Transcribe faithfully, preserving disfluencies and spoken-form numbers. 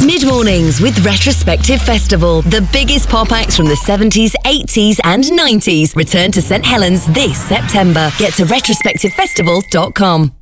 Mid-mornings with Retrospective Festival. The biggest pop acts from the seventies, eighties and nineties return to St Helens this September. Get to retrospective festival dot com.